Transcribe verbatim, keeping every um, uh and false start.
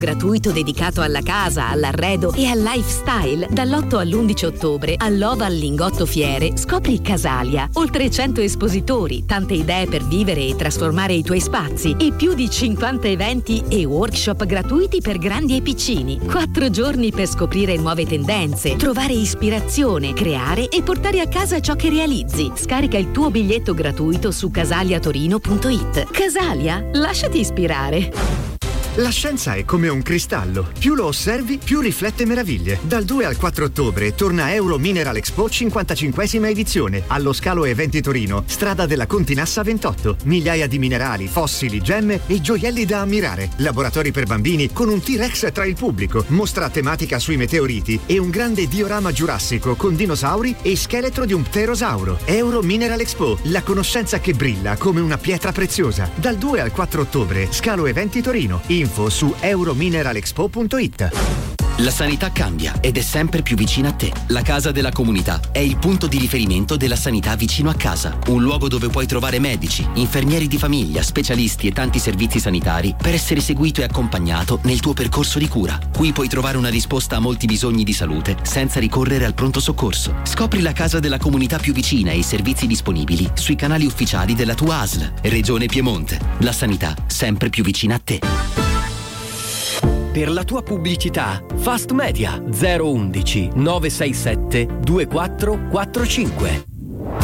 Gratuito dedicato alla casa, all'arredo e al lifestyle. Dall'otto all'undici ottobre all'Ova al Lingotto Fiere scopri Casalia. Oltre cento espositori, tante idee per vivere e trasformare i tuoi spazi e più di cinquanta eventi e workshop gratuiti per grandi e piccini. Quattro giorni per scoprire nuove tendenze, trovare ispirazione, creare e portare a casa ciò che realizzi. Scarica il tuo biglietto gratuito su casaliatorino punto it. Casalia, lasciati ispirare. La scienza è come un cristallo. Più lo osservi, più riflette meraviglie. Dal due al quattro ottobre torna Euro Mineral Expo cinquantacinquesima edizione allo Scalo Eventi Torino, strada della Continassa ventotto. Migliaia di minerali, fossili, gemme e gioielli da ammirare. Laboratori per bambini con un T-Rex tra il pubblico. Mostra tematica sui meteoriti e un grande diorama giurassico con dinosauri e scheletro di un pterosauro. Euro Mineral Expo, la conoscenza che brilla come una pietra preziosa. Dal due al quattro ottobre, Scalo Eventi Torino. Info su euromineralexpo punto it. La sanità cambia ed è sempre più vicina a te. La Casa della Comunità è il punto di riferimento della sanità vicino a casa. Un luogo dove puoi trovare medici, infermieri di famiglia, specialisti e tanti servizi sanitari per essere seguito e accompagnato nel tuo percorso di cura. Qui puoi trovare una risposta a molti bisogni di salute senza ricorrere al pronto soccorso. Scopri la Casa della Comunità più vicina e i servizi disponibili sui canali ufficiali della tua A S L. Regione Piemonte. La sanità sempre più vicina a te. Per la tua pubblicità, Fast Media zero uno uno nove sei sette due quattro quattro cinque.